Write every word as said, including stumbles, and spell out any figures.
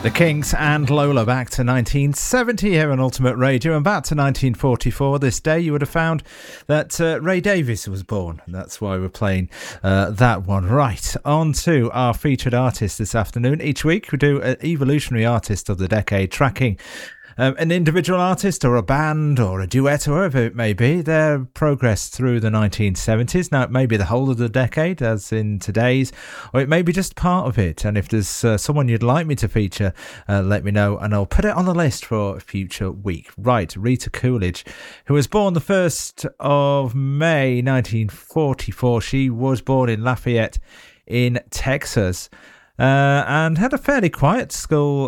The Kinks and Lola back to nineteen seventy here on Ultimate Radio, and back to nineteen forty-four. This day you would have found that uh, Ray Davies was born. That's why we're playing uh, that one. Right, on to our featured artist this afternoon. Each week we do an evolutionary artist of the decade, tracking Um, an individual artist or a band or a duet or whatever it may be, their progress through the nineteen seventies. Now, it may be the whole of the decade, as in today's, or it may be just part of it. And if there's uh, someone you'd like me to feature, uh, let me know, and I'll put it on the list for a future week. Right, Rita Coolidge, who was born the first of May nineteen forty-four. She was born in Lafayette in Texas, uh, and had a fairly quiet school